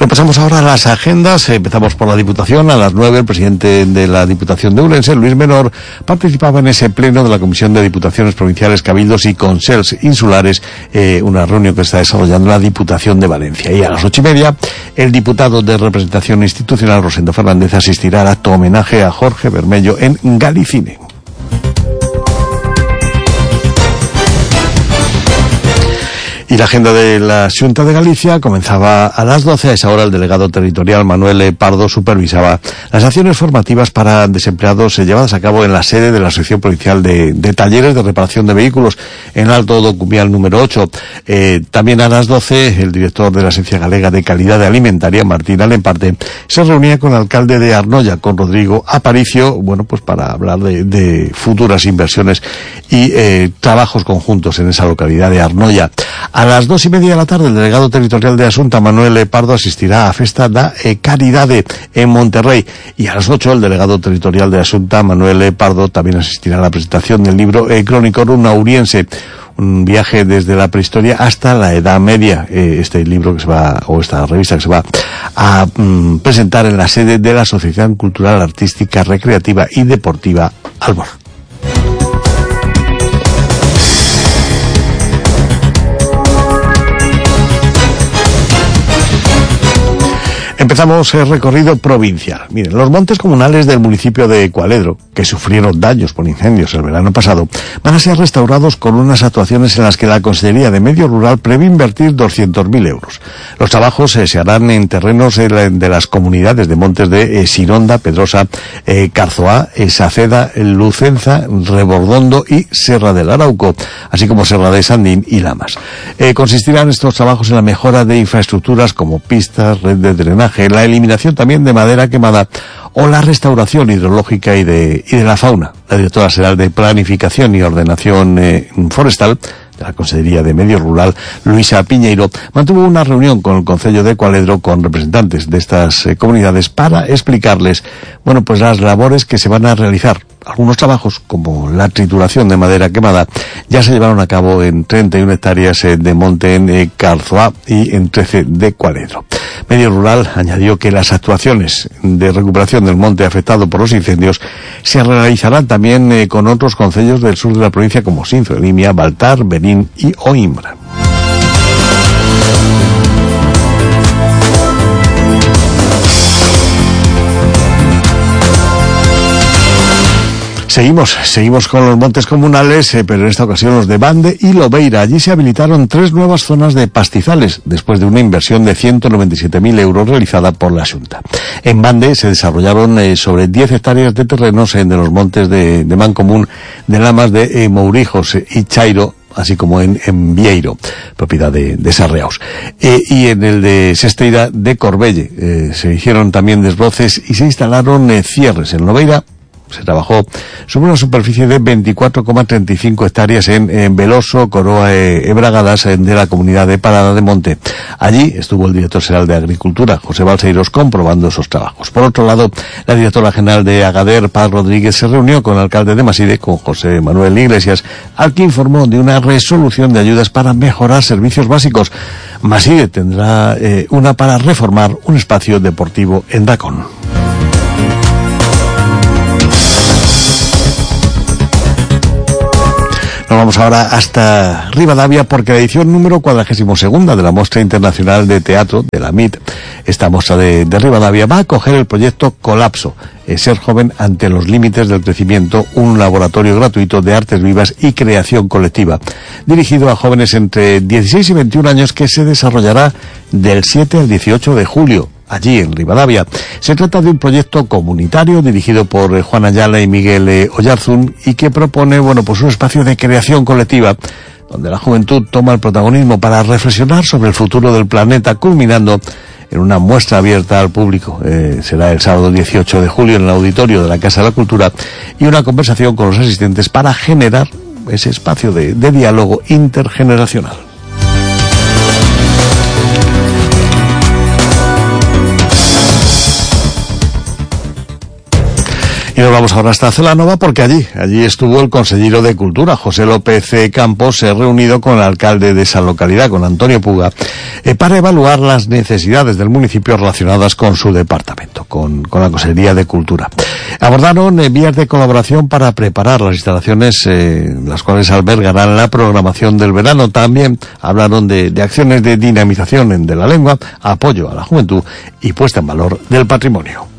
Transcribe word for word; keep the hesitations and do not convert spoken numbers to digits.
Repasamos ahora las agendas. Empezamos por la Diputación. A las nueve, el presidente de la Diputación de Ourense, Luis Menor, participaba en ese pleno de la Comisión de Diputaciones Provinciales, Cabildos y Consels Insulares, eh, una reunión que está desarrollando la Diputación de Valencia. Y a las ocho y media, el diputado de Representación Institucional, Rosendo Fernández, asistirá al acto homenaje a Jorge Bermello en Galicine. Y la agenda de la Xunta de Galicia comenzaba a las doce. A esa hora el delegado territorial Manuel Pardo supervisaba las acciones formativas para desempleados llevadas a cabo en la sede de la Asociación Provincial de, de Talleres de Reparación de Vehículos en Alto Documial número ocho. Eh, también a las doce el director de la Agencia Galega de Calidad Alimentaria, Martín Alemparte, se reunía con el alcalde de Arnoia, con Rodrigo Aparicio, bueno, pues para hablar de, de futuras inversiones y eh, trabajos conjuntos en esa localidad de Arnoia. A las dos y media de la tarde, el delegado territorial de Asunta, Manuel Pardo, asistirá a Festa da Caridade en Monterrey. Y a las ocho, el delegado territorial de Asunta, Manuel Pardo, también asistirá a la presentación del libro eh, Crónicorum Auriense, un viaje desde la prehistoria hasta la Edad Media. Eh, este libro que se va, o esta revista que se va a mm, presentar en la sede de la Asociación Cultural, Artística, Recreativa y Deportiva Albor. Empezamos el recorrido provincial. Miren, los montes comunales del municipio de Cualedro, que sufrieron daños por incendios el verano pasado, van a ser restaurados con unas actuaciones en las que la Consejería de Medio Rural prevé invertir doscientos mil euros. Los trabajos eh, se harán en terrenos eh, de las comunidades de montes de eh, Sironda, Pedrosa, eh, Carzoá, eh, Saceda, Lucenza, Rebordondo y Serra del Arauco, así como Serra de Sandín y Lamas. Eh, consistirán estos trabajos en la mejora de infraestructuras como pistas, red de drenaje, la eliminación también de madera quemada o la restauración hidrológica y de, y de la fauna. La directora general de Planificación y Ordenación eh, Forestal de la Consejería de Medio Rural, Luisa Piñeiro, mantuvo una reunión con el Concello de Cualedro con representantes de estas eh, comunidades para explicarles, bueno, pues las labores que se van a realizar. Algunos trabajos, como la trituración de madera quemada, ya se llevaron a cabo en treinta y una hectáreas eh, de monte en eh, Carzoá y en trece de Cualedro. Medio Rural añadió que las actuaciones de recuperación del monte afectado por los incendios se realizarán también eh, con otros concellos del sur de la provincia como Sinzo, Limia, Baltar, Benín y Oimbra. Seguimos, seguimos con los montes comunales, eh, pero en esta ocasión los de Bande y Lobeira. Allí se habilitaron tres nuevas zonas de pastizales, después de una inversión de ciento noventa y siete mil euros realizada por la Xunta. En Bande se desarrollaron eh, sobre diez hectáreas de terrenos eh, de los montes de, de Mancomún, de Lamas de eh, Mourijos eh, y Chairo, así como en, en Vieiro, propiedad de, de Sarreaus. Eh, y en el de Sesteira de Corbelle eh, se hicieron también desbroces y se instalaron eh, cierres. En Lobeira se trabajó sobre una superficie de veinticuatro coma treinta y cinco hectáreas en, en Veloso, Coroa e, e Bragadas de la comunidad de Parada de Monte. Allí estuvo el director general de Agricultura, José Balseiros, comprobando esos trabajos. Por otro lado, la directora general de Agader, Paz Rodríguez, se reunió con el alcalde de Maside, con José Manuel Iglesias, al que informó de una resolución de ayudas para mejorar servicios básicos. Maside tendrá eh, una para reformar un espacio deportivo en Dacón. Nos vamos ahora hasta Ribadavia porque la edición número cuadragésimo segunda de la Mostra Internacional de Teatro, de la M I T, esta muestra de, de Ribadavia, va a acoger el proyecto Colapso, eh, Ser joven ante los límites del crecimiento, un laboratorio gratuito de artes vivas y creación colectiva, dirigido a jóvenes entre dieciséis y veintiún años, que se desarrollará del siete al dieciocho de julio. Allí en Ribadavia. Se trata de un proyecto comunitario dirigido por eh, Juan Ayala y Miguel eh, Oyarzún y que propone, bueno, pues un espacio de creación colectiva donde la juventud toma el protagonismo para reflexionar sobre el futuro del planeta, culminando en una muestra abierta al público. Eh, será el sábado dieciocho de julio en el auditorio de la Casa de la Cultura, y una conversación con los asistentes para generar ese espacio de, de diálogo intergeneracional. Y nos vamos ahora hasta Celanova porque allí, allí estuvo el consejero de Cultura, José López Campos, se ha reunido con el alcalde de esa localidad, con Antonio Puga, eh, para evaluar las necesidades del municipio relacionadas con su departamento, con, con la Consejería de Cultura. Abordaron eh, vías de colaboración para preparar las instalaciones, eh, las cuales albergarán la programación del verano. También hablaron de, de acciones de dinamización de la lengua, apoyo a la juventud y puesta en valor del patrimonio.